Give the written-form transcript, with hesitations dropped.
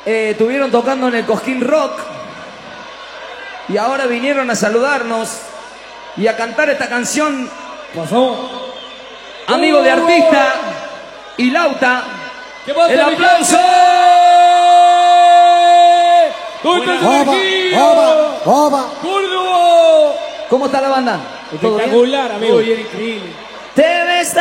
Estuvieron tocando en el Cosquín Rock y ahora vinieron a saludarnos y a cantar esta canción. Pasó. Amigo de artista y Lauta. ¿Qué pasa, el aplauso. ¿Dónde está Oba, oba. ¡Córdoba! ¿Cómo está la banda? ¿Todo bien? Espectacular, amigo. Muy bien, increíble. Te ves